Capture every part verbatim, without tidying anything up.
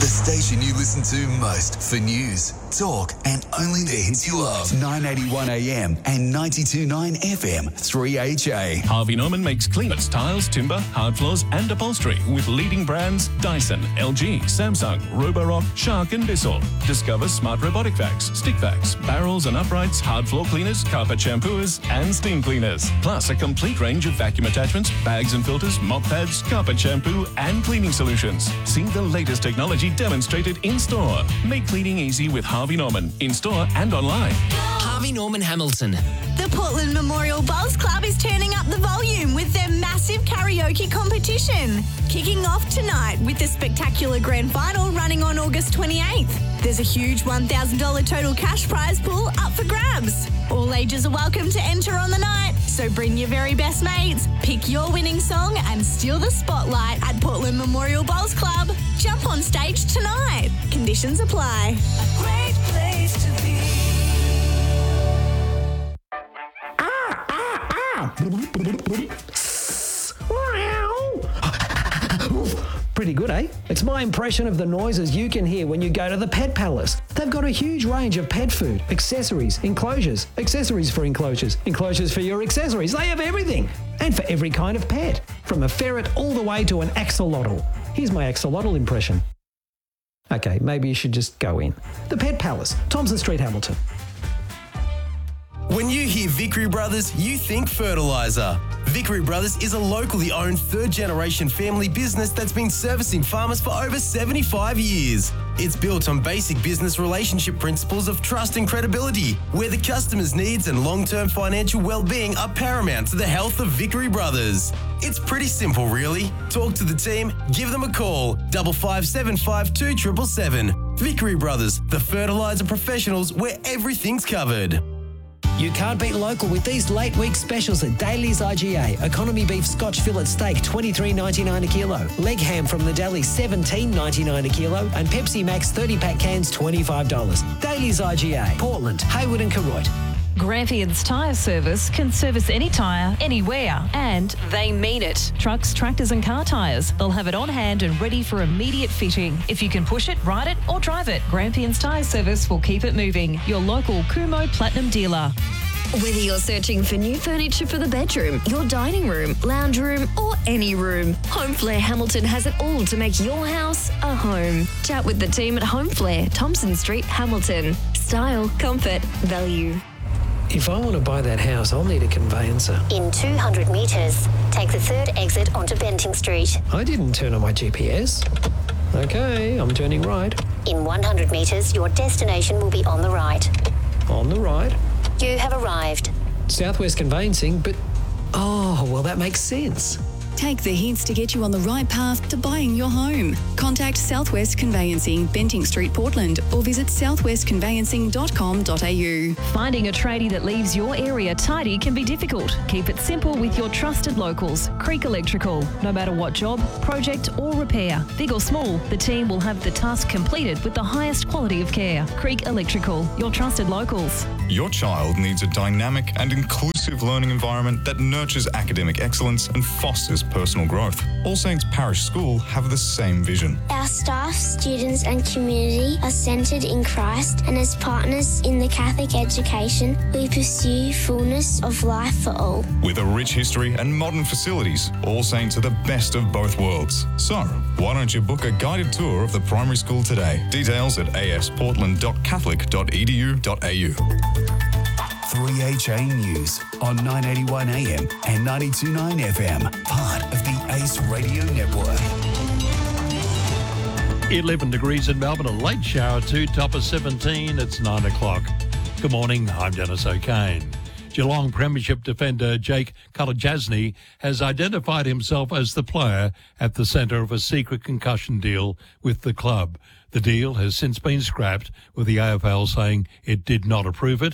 The station you listen to most for news, talk, and only the hits you love. nine eighty-one A M and ninety-two point nine F M, three H A. Harvey Norman makes cleaners, tiles, timber, hard floors, and upholstery with leading brands Dyson, L G, Samsung, Roborock, Shark, and Bissell. Discover smart robotic vacs, stick vacs, barrels and uprights, hard floor cleaners, carpet shampooers, and steam cleaners. Plus a complete range of vacuum attachments, bags and filters, mop pads, carpet shampoo, and cleaning solutions. See the latest technology demonstrated in-store. Make cleaning easy with Harvey Norman, in-store and online. Harvey Norman Hamilton. The Portland Memorial Bowls Club is turning up the volume with their massive karaoke competition. Kicking off tonight with the spectacular grand final running on August twenty-eighth. There's a huge one thousand dollars total cash prize pool up for grabs. All ages are welcome to enter on the night, so bring your very best mates, pick your winning song and steal the spotlight at Portland Memorial Bowls Club. Jump on stage tonight. Conditions apply. A great place to be. Pretty good, eh? It's my impression of the noises you can hear when you go to the Pet Palace. They've got a huge range of pet food, accessories, enclosures, accessories for enclosures, enclosures for your accessories. They have everything. And for every kind of pet, from a ferret all the way to an axolotl. Here's my axolotl impression. Okay, maybe you should just go in. The Pet Palace, Thompson Street, Hamilton. When you hear Vickery Brothers, you think fertiliser. Vickery Brothers is a locally owned third-generation family business that's been servicing farmers for over seventy-five years. It's built on basic business relationship principles of trust and credibility, where the customer's needs and long-term financial well-being are paramount to the health of Vickery Brothers. It's pretty simple, really. Talk to the team, give them a call, double five seven five two seven seven seven. Vickery Brothers, the fertiliser professionals where everything's covered. You can't beat local with these late week specials at Daly's I G A. Economy beef Scotch fillet steak, twenty-three ninety-nine a kilo. Leg ham from the deli, seventeen ninety-nine a kilo. And Pepsi Max thirty pack cans, twenty-five dollars. Daly's I G A, Portland, Hayward and Koroit. Grampians Tyre Service can service any tyre, anywhere, and they mean it. Trucks, tractors and car tyres. They'll have it on hand and ready for immediate fitting. If you can push it, ride it or drive it, Grampians Tyre Service will keep it moving. Your local Kumo Platinum dealer. Whether you're searching for new furniture for the bedroom, your dining room, lounge room or any room, Homeflare Hamilton has it all to make your house a home. Chat with the team at Homeflare, Thompson Street, Hamilton. Style, comfort, value. If I want to buy that house, I'll need a conveyancer. In two hundred metres, take the third exit onto Benting Street. I didn't turn on my G P S. Okay, I'm turning right. In one hundred metres, your destination will be on the right. On the right. You have arrived. Southwest Conveyancing, but... Oh, well, that makes sense. Take the hints to get you on the right path to buying your home. Contact Southwest Conveyancing, Benting Street, Portland, or visit southwest conveyancing dot com dot a u. Finding a tradie that leaves your area tidy can be difficult. Keep it simple with your trusted locals, Creek Electrical. No matter what job, project or repair, big or small, the team will have the task completed with the highest quality of care. Creek Electrical, your trusted locals. Your child needs a dynamic and inclusive learning environment that nurtures academic excellence and fosters personal growth. All Saints Parish School have the same vision. Our staff, students and community are centred in Christ, and as partners in the Catholic education, we pursue fullness of life for all. With a rich history and modern facilities, All Saints are the best of both worlds. So, why don't you book a guided tour of the primary school today? Details at a s portland dot catholic dot e d u dot a u. three H A News on nine eighty-one A M and ninety-two point nine F M, part of the Ace Radio Network. eleven degrees in Melbourne, a late shower too, top of seventeen, it's nine o'clock. Good morning, I'm Dennis O'Kane. Geelong Premiership defender Jake Kalajasny has identified himself as the player at the centre of a secret concussion deal with the club. The deal has since been scrapped, with the A F L saying it did not approve it.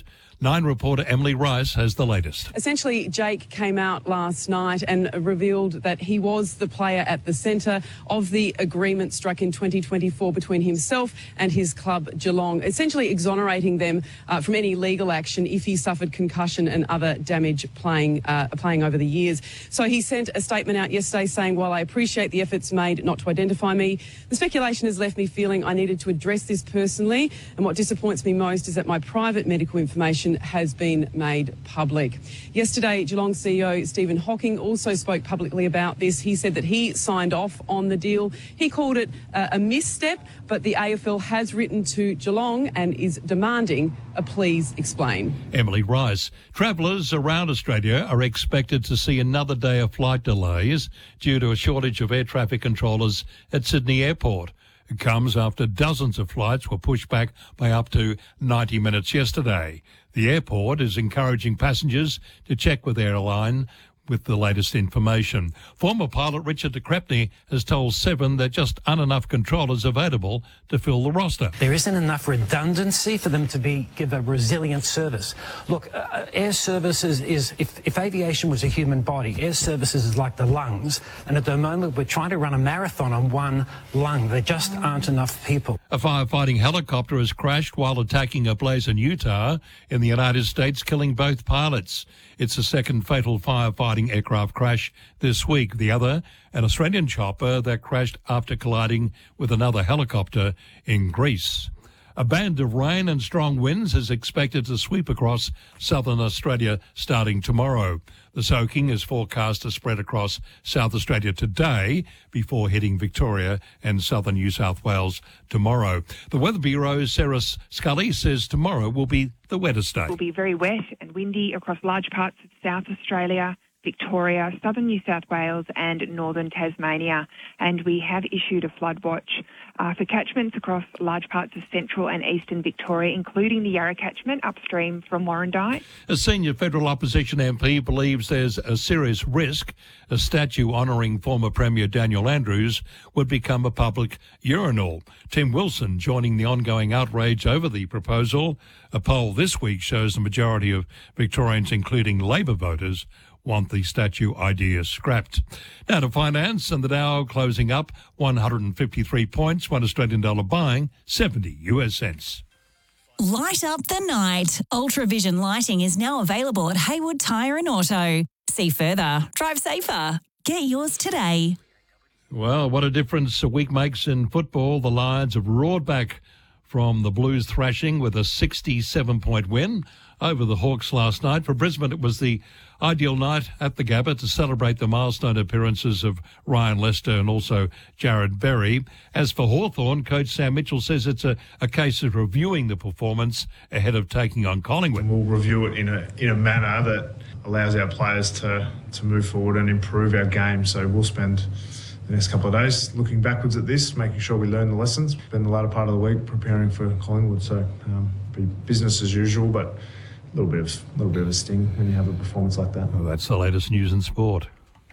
Nine reporter Emily Rice has the latest. Essentially, Jake came out last night and revealed that he was the player at the centre of the agreement struck in twenty twenty-four between himself and his club Geelong, essentially exonerating them uh, from any legal action if he suffered concussion and other damage playing uh, playing over the years. So he sent a statement out yesterday saying, while I appreciate the efforts made not to identify me, the speculation has left me feeling I needed to address this personally, and what disappoints me most is that my private medical information has been made public. Yesterday, Geelong C E O Stephen Hocking also spoke publicly about this. He said that he signed off on the deal. He called it uh, a misstep, but the A F L has written to Geelong and is demanding a please explain. Emily Rice. Travellers around Australia are expected to see another day of flight delays due to a shortage of air traffic controllers at Sydney Airport. It comes after dozens of flights were pushed back by up to ninety minutes yesterday. The airport is encouraging passengers to check with the airline with the latest information. Former pilot Richard de Crepney has told Seven there just aren't enough controllers available to fill the roster. There isn't enough redundancy for them to be give a resilient service. Look, uh, air services is, if, if aviation was a human body, air services is like the lungs, and at the moment we're trying to run a marathon on one lung. There just aren't enough people. A firefighting helicopter has crashed while attacking a blaze in Utah in the United States, killing both pilots. It's the second fatal firefighting aircraft crash this week. The other, an Australian chopper that crashed after colliding with another helicopter in Greece. A band of rain and strong winds is expected to sweep across southern Australia starting tomorrow. The soaking is forecast to spread across South Australia today before hitting Victoria and southern New South Wales tomorrow. The Weather Bureau's Sarah Scully says tomorrow will be the wettest day. It will be very wet and windy across large parts of South Australia, Victoria, southern New South Wales and northern Tasmania. And we have issued a flood watch uh, for catchments across large parts of central and eastern Victoria, including the Yarra catchment upstream from Warrandyte. A senior federal opposition M P believes there's a serious risk a statue honouring former Premier Daniel Andrews would become a public urinal. Tim Wilson joining the ongoing outrage over the proposal. A poll this week shows the majority of Victorians, including Labor voters, want the statue idea scrapped. Now to finance, and the Dow closing up one hundred fifty-three points, one Australian dollar buying seventy U S cents. Light up the night. Ultravision lighting is now available at Haywood Tyre and Auto. See further. Drive safer. Get yours today. Well, what a difference a week makes in football. The Lions have roared back from the Blues thrashing with a sixty-seven point win over the Hawks last night. For Brisbane, it was the ideal night at the Gabba to celebrate the milestone appearances of Ryan Lester and also Jared Berry. As for Hawthorn, coach Sam Mitchell says it's a, a case of reviewing the performance ahead of taking on Collingwood. We'll review it in a in a manner that allows our players to, to move forward and improve our game. So we'll spend the next couple of days looking backwards at this, making sure we learn the lessons. Spend the latter part of the week preparing for Collingwood. So um, be business as usual, but a little bit of a little bit of a sting when you have a performance like that. Well, that's the latest news in sport.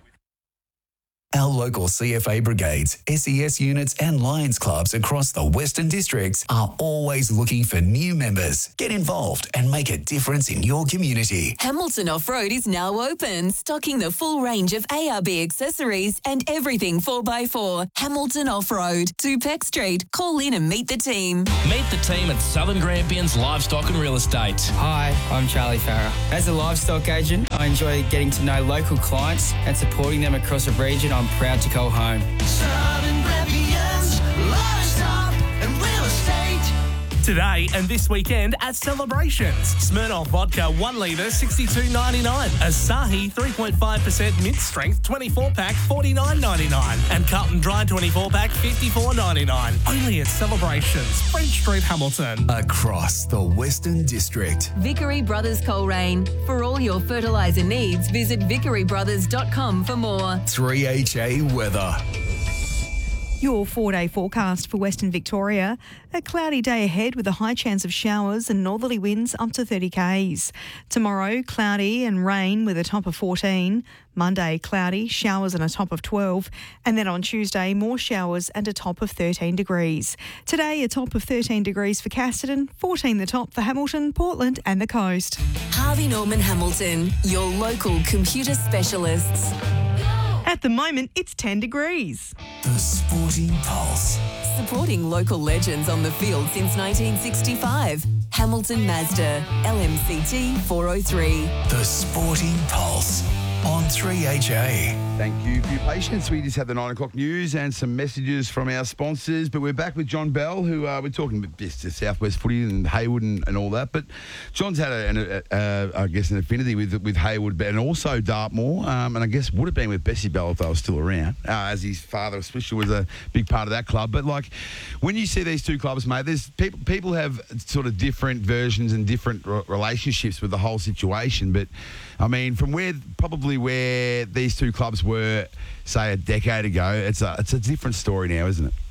Our local C F A brigades, S E S units and Lions clubs across the Western Districts are always looking for new members. Get involved and make a difference in your community. Hamilton Off-Road is now open, stocking the full range of A R B accessories and everything four by four. Hamilton Off-Road, two Peck Street. Call in and meet the team. Meet the team at Southern Grampians Livestock and Real Estate. Hi, I'm Charlie Farrer. As a livestock agent, I enjoy getting to know local clients and supporting them across a region I'm proud to call home. Southern Grampians Livestock and Real Estate. Today and this weekend at Celebrations. Smirnoff Vodka one litre sixty-two ninety-nine. Asahi three point five percent mint strength twenty-four pack forty-nine ninety-nine. And Carlton Dry twenty-four pack fifty-four ninety-nine. Only at Celebrations, French Street, Hamilton. Across the Western District. Vickery Brothers Coleraine. For all your fertiliser needs, visit vickery brothers dot com for more. three H A Weather. Your four-day forecast for Western Victoria. A cloudy day ahead with a high chance of showers and northerly winds up to thirty kays. Tomorrow, cloudy and rain with a top of fourteen. Monday, cloudy, showers and a top of twelve. And then on Tuesday, more showers and a top of thirteen degrees. Today, a top of thirteen degrees for Casterton, fourteen the top for Hamilton, Portland and the coast. Harvey Norman Hamilton, your local computer specialists. At the moment, it's ten degrees. The Sporting Pulse. Supporting local legends on the field since nineteen sixty-five. Hamilton Mazda, L M C T four oh three. The Sporting Pulse on three H A. Thank you for your patience. We just had the nine o'clock news and some messages from our sponsors, but we're back with John Bell, who uh, we're talking about this to Southwest Footy and Hayward and, and all that. But John's had, a, an, a, a, I guess, an affinity with with Hayward and also Dartmoor, um, and I guess would have been with Bessie Bell if they were still around, uh, as his father especially was a big part of that club. But like when you see these two clubs, mate, there's people people have sort of different versions and different r- relationships with the whole situation. But I mean, from where probably where these two clubs were, say, a decade ago, it's a it's a different story now, isn't it?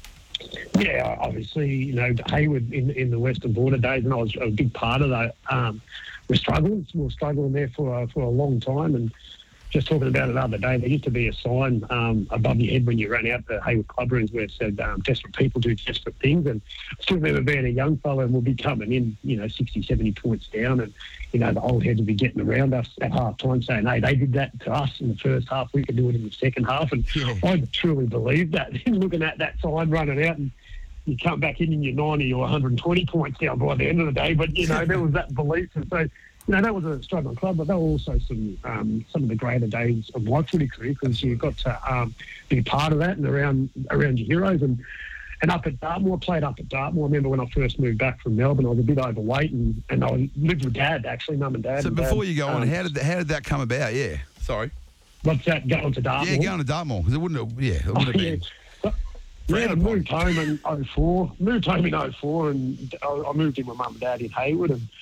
Yeah, obviously, you know, Hayward in in the Western Border days, and I was a big part of that. Um, we're struggling, we were struggling there for a, for a long time, and just talking about it the other day, there used to be a sign um, above your head when you ran out the Hayward club rooms where it said, um, desperate people do desperate things. And I still remember being a young fella and we'll be coming in, you know, sixty, seventy points down, and, you know, the old heads would be getting around us at half time saying, hey, they did that to us in the first half, we could do it in the second half. And yeah. I truly believe that. Looking at that sign running out, and you come back in and you're ninety or one hundred twenty points down by the end of the day. But, you know, there was that belief. And so, you know, that was a struggling club, but they were also some um, some of the greater days of my footy career, because you got to um, be part of that and around around your heroes. And, and up at Dartmoor, played up at Dartmoor. I remember when I first moved back from Melbourne, I was a bit overweight, and, and I lived with Dad, actually, Mum and Dad. So and before Dad, you go on, um, how did how did that come about? Yeah, sorry. What's that, going to Dartmoor? Yeah, going to Dartmoor, because it wouldn't have, yeah, it would have Oh, been. yeah. Yeah, I moved home in oh four. Moved home in oh four, and I, I moved in with Mum and Dad in Hayward, and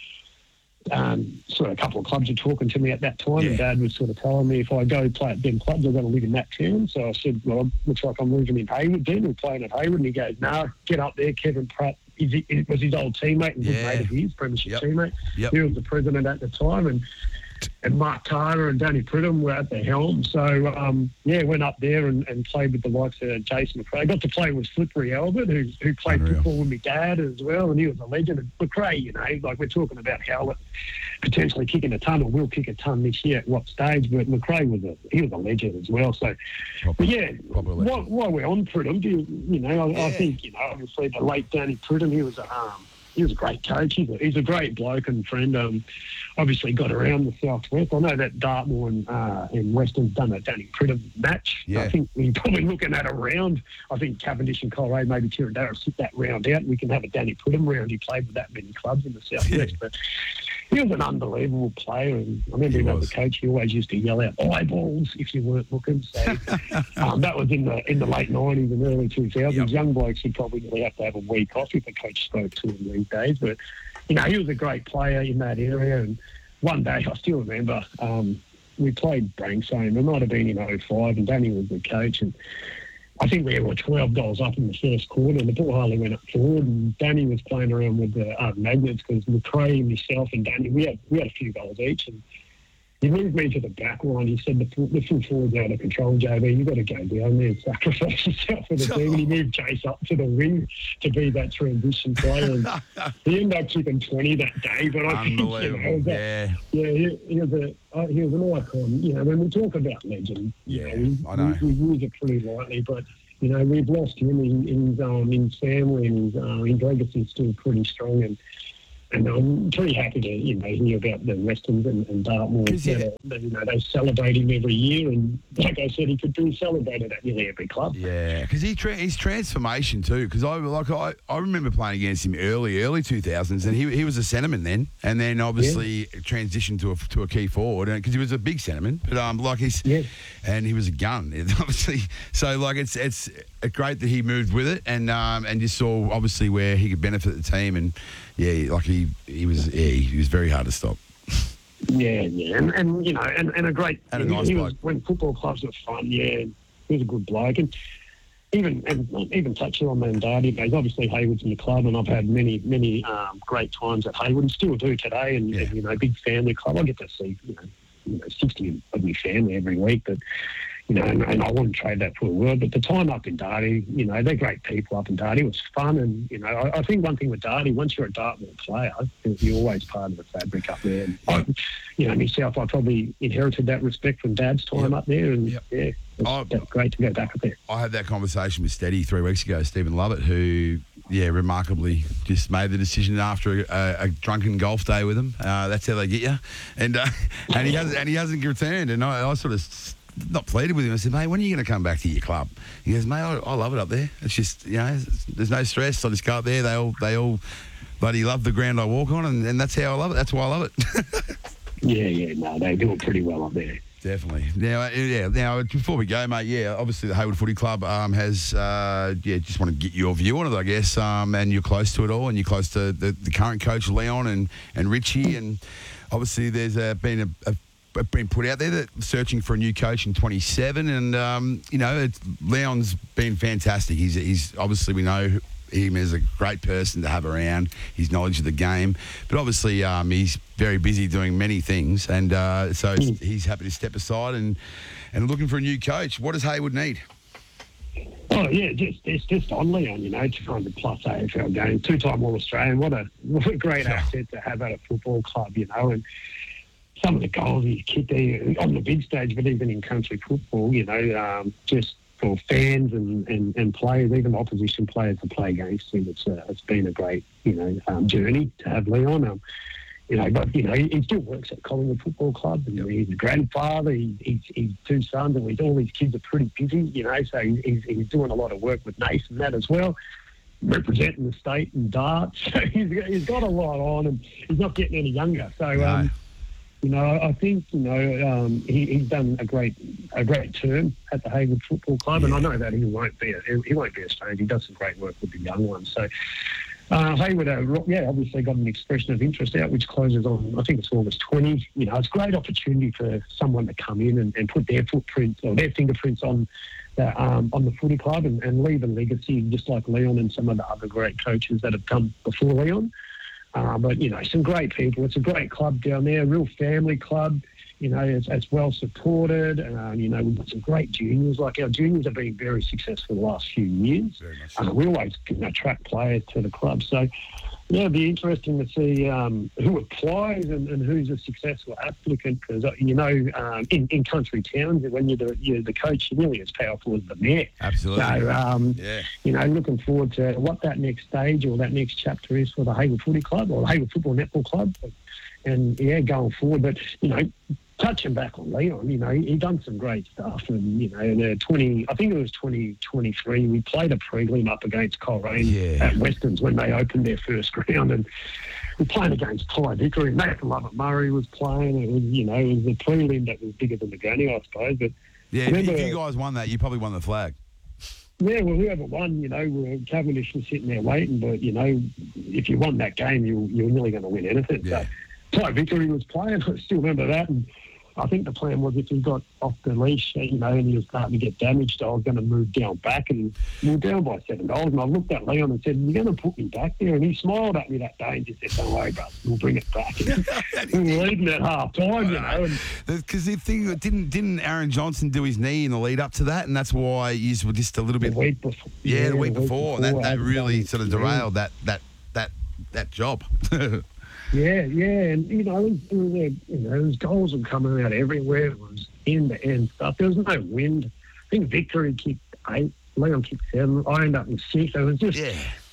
um, sort of a couple of clubs were talking to me at that time, Yeah. and Dad was sort of telling me if I go play at them clubs, I've got to live in that town. So I said, well, it looks like I'm moving in Hayward then. We're playing at Hayward, and he goes, no, nah, get up there. Kevin Pratt is, it was his old teammate and good Yeah. mate of his, premiership Yep. teammate. Yep. He was the president at the time, and and Mark Tyler and Danny Pridham were at the helm. So, um, yeah, went up there and, and played with the likes of Jason McRae. Got to play with Slippery Albert, who, who played Unreal. football with my dad as well, and he was a legend. And McRae, you know, like we're talking about Howlett potentially kicking a ton, or will kick a ton this year at what stage, but McRae was a, he was a legend as well. So, but yeah, while, while we're on Pridham, do you, you know, I, I think, you know, obviously the late Danny Pridham, he was a, um, he was a great coach. He's a, he's a great bloke and friend. Um, obviously got around the Southwest. I know that Dartmoor and, uh, and Western's done a Danny Pridham match. Yeah. I think we're probably looking at a round. I think Cavendish and Colorado, maybe Tirradara sit that round out. We can have a Danny Pridham round. He played with that many clubs in the Southwest. Yeah. But he was an unbelievable player. And I remember He him as was. a coach. He always used to yell out eyeballs if you weren't looking. So um, that was in the in the late nineties and early two thousands. Yep. Young blokes would probably really have to have a week off if a coach spoke to him these days. But you know, he was a great player in that area. And one day, I still remember, um, we played Branksome. It might have been in oh five, and Danny was the coach. And I think we were twelve goals up in the first quarter, and the ball hardly went up forward. And Danny was playing around with the uh, magnets, because McRae, myself, and Danny, we had we had a few goals each. And he moved me to the back line. He said, the full, the full forward's out of control, J B. You've got to go down there and sacrifice yourself for the team. And he moved Chase up to the wing to be that transition player. And he ended up kicking twenty that day. But I think, you know, it was a- Yeah. yeah, he, he was a uh, he was an icon. You know, when we talk about legend, you Yeah, know, we, I know. We, we use it pretty lightly, but you know, we've lost him in, in his um, in his family, and his, uh, his legacy is still pretty strong. And and I'm pretty happy to you know hear about the Westerns and, and Dartmoor. yeah. That, you know, they celebrate him every year, and like I said, he could be celebrated at nearly every club. Yeah, because he tra- his transformation too. Because I like I, I remember playing against him early early two thousands, and he he was a centreman then, and then obviously transitioned to a to a key forward, because he was a big centreman. But um, like he's yeah. and he was a gun, obviously. So like it's it's great that he moved with it, and um and just saw obviously where he could benefit the team, and yeah, like he he was yeah he was very hard to stop. Yeah, yeah, and, and you know, and, and a great. And a he, nice he bloke. was, when football clubs were fun, yeah, he was a good bloke. And even and even touching on Mandati days, obviously Hayward's in the club, and I've had many many um, great times at Hayward, and still do today. And, Yeah. and you know, big family club. I get to see you know, you know sixty of my family every week, but you know, and, and I wouldn't trade that for the world. But the time up in Darty, you know, they're great people up in Darty. It was fun, and you know, I, I think one thing with Darty, once you're a Dartmoor player, you're always part of the fabric up there. And I, you know, myself, I probably inherited that respect from Dad's time up there, and yeah, it's Oh, great to go back up there. I had that conversation with Steady three weeks ago, Stephen Lovett, who, yeah, remarkably just made the decision after a, a drunken golf day with him. Uh, that's how they get you, and uh, and he hasn't and he hasn't returned. And I, I sort of not pleaded with him. I said, mate, when are you going to come back to your club? He goes, mate, I, I love it up there. It's just, you know, there's no stress. I just go up there. They all they all bloody love the ground I walk on, and, and that's how I love it. That's why I love it. Yeah, yeah, no, they do it pretty well up there. Definitely. Now, uh, yeah. Now, before we go, mate, yeah, obviously the Hayward Footy Club um, has, uh, yeah, just want to get your view on it, I guess. Um, and you're close to it all, and you're close to the, the current coach Leon and and Richie, and obviously there's uh, been a, a been put out there that searching for a new coach in twenty-seven, and um, you know, it's, Leon's been fantastic. He's he's obviously we know him as a great person to have around, his knowledge of the game, but obviously um, he's very busy doing many things, and uh, so he's happy to step aside and, and looking for a new coach. What does Hayward need? Oh yeah, just it's just on Leon, you know, two hundred plus A F L games, two-time All-Australian. What a what a great asset to have at a football club, you know, and some of the goals he's kicked there on the big stage, but even in country football, you know, um, just for fans and, and, and players, even opposition players to play against him. It's uh, it's been a great, you know, um, journey to have Leon. Um, you know, but, you know, he, he still works at Collingwood Football Club, and he's a grandfather. He, he's, he's two sons, and he's, all his kids are pretty busy, you know, so he's, he's doing a lot of work with Nathan and that as well, representing the state in darts. So he's, he's got a lot on, and he's not getting any younger. So, um, you know, I think, you know, um, he, he's done a great a great term at the Hayward Football Club, and I know that he won't be a, he won't be a stranger. He does some great work with the young ones. So, uh, Hayward, uh, yeah, obviously got an expression of interest out, which closes on, I think it's August twentieth. You know, it's a great opportunity for someone to come in and, and put their footprints or their fingerprints on the, um, on the footy club and, and leave a legacy, just like Leon and some of the other great coaches that have come before Leon. Uh, but, you know, some great people. It's a great club down there, a real family club. You know, it's, it's well supported. Um, you know, we've got some great juniors. Like, our juniors have been very successful the last few years. Uh, we always you know, attract players to the club. So, yeah, it'd be interesting to see um, who applies and, and who's a successful applicant. Because, you know, um, in, in country towns, when you're the, you're the coach, you're nearly as powerful as the mayor. Absolutely. So, um, yeah. you know, looking forward to what that next stage or that next chapter is for the Hayward Footy Club or the Hayward Football Netball Club. And, yeah, going forward. But, you know, touching back on Leon, you know, he, he done some great stuff. And, you know, in uh, twenty, I think it was twenty twenty-three, we played a prelim up against Coleraine Yeah. at Westerns when they opened their first round. And we're playing against Ty Vickery. Nathan Lovett Murray was playing. It was, you know, it was a prelim that was bigger than the granny, I suppose. But Yeah, I if, remember, if you guys won that, you probably won the flag. yeah, well, whoever won, you know, we Cavendish was sitting there waiting. But, you know, if you won that game, you, you're nearly going to win anything. Yeah. So Ty Vickery was playing. I still remember that. And I think the plan was if he got off the leash, you know, and he was starting to get damaged, I was going to move down back, and we were down by seven goals. And I looked at Leon and said, "You're going to put me back there?" And he smiled at me that day and just said, "Don't worry, bro, we'll bring it back." And we were leading at half time, you know. And Because the thing didn't didn't Aaron Johnson do his knee in the lead up to that, and that's why you were just a little bit. The week before, Yeah, the week before. before That that really sort of yeah. derailed that that that that job. Yeah, yeah, and you know, it was, it was, uh, you know, those goals were coming out everywhere. It was end to end stuff. There was no wind. I think Victory kicked eight, Leon kicked seven. I ended up in six. It was just yeah.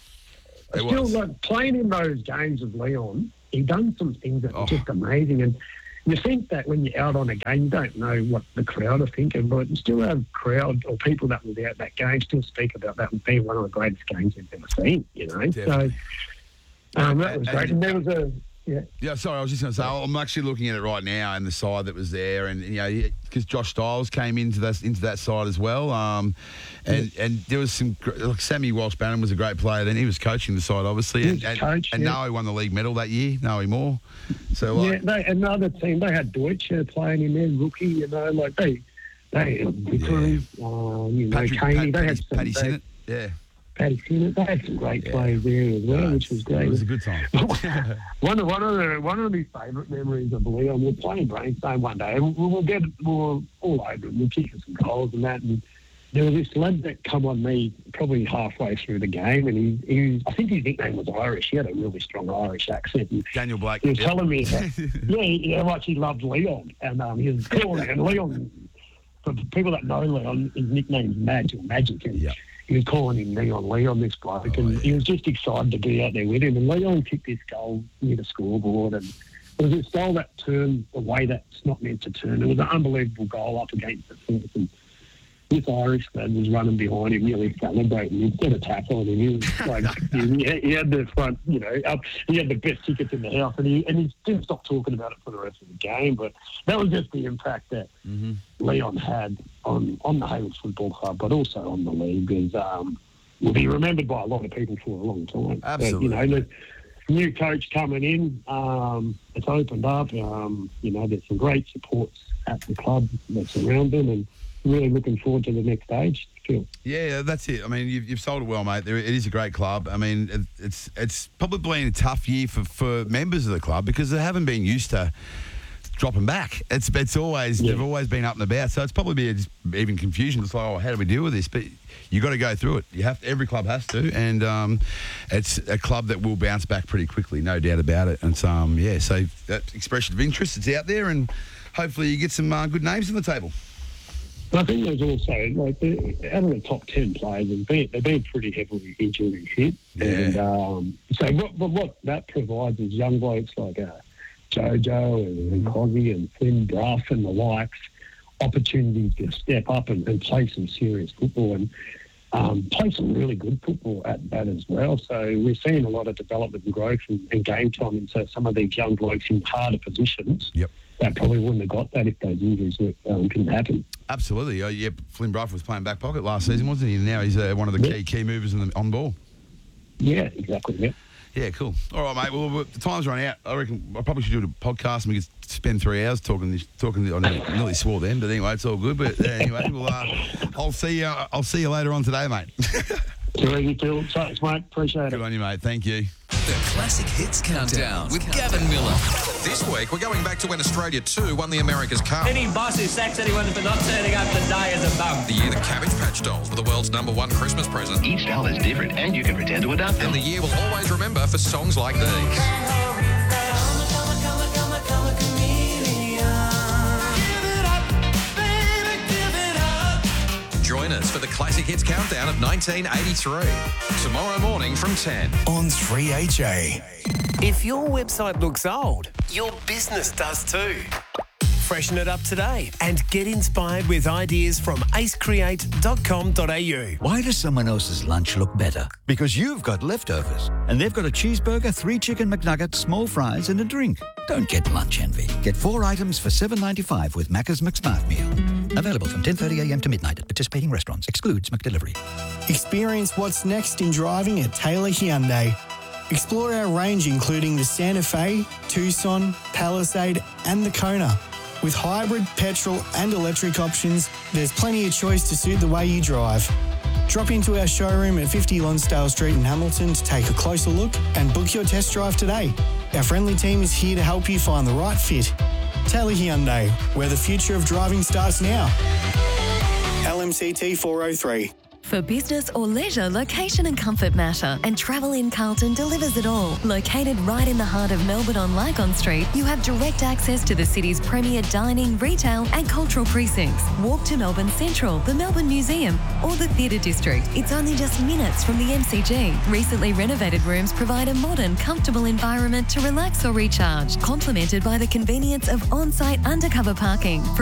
It still was. Like playing in those games of Leon. He done some things that Oh. were just amazing. And you think that when you're out on a game, you don't know what the crowd are thinking, but you still have crowd or people that were there at that game still speak about that being one of the greatest games they've ever seen. You know, Definitely. so um, that was And- great. And there was a yeah. Yeah, sorry, I was just going to say, I'm actually looking at it right now and the side that was there, and you know, because Josh Stiles came into that into that side as well, um, and and there was some gr- like Sammy Walsh Bannon was a great player. Then he was coaching the side, obviously, He and was and, coach, and yeah. Noe won the league medal that year. Noe Moore, so Yeah, like, they, another team, they had Deutsche playing in there, rookie, you know, like they they Vickery, yeah. um, you know, Patrick, Caney, Pat, they had Paddy, some Paddy they- Sinnott, yeah. Paddy Sinnott, they had some great Yeah. players there as well, No, which was great. It was a good time. one of one of the one of my favourite memories of Leon, we were playing Brainstone one day. We we'll get we were all over it. We were kicking some goals and that, and there was this lad that come on me probably halfway through the game, and he, he I think his nickname was Irish. He had a really strong Irish accent. And Daniel Blake. He was Yep. telling me, that, yeah, he- how much he loved Leon, and um, he was calling and Leon. For people that know Leon, his nickname's Madge or Magic, and Yep. he was calling him Leon, Leon, this bloke, Oh, and yeah. he was just excited to be out there with him. And Leon kicked this goal near the scoreboard, and it was this goal that turned the way that's not meant to turn. It was an unbelievable goal up against the fence, and this Irish lad was running behind him, nearly celebrating instead of tackling him. He was like, he, had- he had the front, you know, up, he had the best tickets in the house, and he and he didn't stop talking about it for the rest of the game. But that was just the impact that Mm-hmm. Leon had on, on the Hayward Football Club, but also on the league, is um, will be remembered by a lot of people for a long time. Absolutely. But, you know, the new coach coming in, um, it's opened up. Um, you know, there's some great supports at the club that's around them, and really looking forward to the next stage. Phil. Yeah, that's it. I mean, you've, you've sold it well, mate. There, it is a great club. I mean, it, it's it's probably been a tough year for, for members of the club because they haven't been used to dropping back. It's it's always Yeah. they've always been up and about. So it's probably been just even confusion. It's like, oh, how do we deal with this? But you got to go through it. You have to, every club has to, and um, it's a club that will bounce back pretty quickly, no doubt about it. And it's, um, yeah, so that expression of interest, it's out there, and hopefully you get some uh, good names on the table. But I think there's also, like, the- out of the top ten players, they've been, they've been pretty heavily injured and hit. Yeah. And um, so what, but what that provides is young blokes like uh, Jojo and, and Cozzy and Flynn Bruff and the likes, opportunities to step up and, and play some serious football and um, play some really good football at that as well. So we're seeing a lot of development and growth and, and game time into some of these young blokes in harder positions. Yep. That probably wouldn't have got that if those injuries were, um, didn't happen. Absolutely. Uh, yeah, Flynn Bruff was playing back pocket last season, wasn't he? And now he's uh, one of the key key movers in the, on ball. Yeah, exactly. Yeah. Yeah, cool. All right, mate. Well, the time's run out. I reckon I probably should do a podcast and we could spend three hours talking. This, talking. I nearly, nearly swore then, but anyway, it's all good. But uh, anyway, well, uh, I'll see you. I'll see you later on today, mate. Very good, thanks, mate. Appreciate Good it. on you, mate. Thank you. The Classic Hits Countdown with Gavin Miller. This week, we're going back to when Australia two won the America's Cup. Any boss who sacks anyone for not turning up today is a bum. The year the Cabbage Patch Dolls were the world's number one Christmas present. Each doll is different, and you can pretend to adopt them. And the year we'll always remember for songs like these. Join us for the Classic Hits Countdown of nineteen eighty-three. Tomorrow morning from ten. On three H A. If your website looks old, your business does too. Freshen it up today and get inspired with ideas from ace create dot com dot a u. Why does someone else's lunch look better? Because you've got leftovers. And they've got a cheeseburger, three chicken McNuggets, small fries, and a drink. Don't get lunch envy. Get four items for seven ninety-five with Macca's McSmart Meal. Available from ten thirty a m to midnight at participating restaurants. Excludes McDelivery. Experience what's next in driving at Taylor Hyundai. Explore our range including the Santa Fe, Tucson, Palisade and the Kona. With hybrid, petrol and electric options, there's plenty of choice to suit the way you drive. Drop into our showroom at fifty Lonsdale Street in Hamilton to take a closer look and book your test drive today. Our friendly team is here to help you find the right fit. Taylor Hyundai, where the future of driving starts now. L M C T four oh three. For business or leisure, location and comfort matter, and Travel in Carlton delivers it all. Located right in the heart of Melbourne on Lygon Street, you have direct access to the city's premier dining, retail and cultural precincts. Walk to Melbourne Central, the Melbourne Museum or the Theatre District. It's only just minutes from the M C G. Recently renovated rooms provide a modern, comfortable environment to relax or recharge, complemented by the convenience of on-site undercover parking.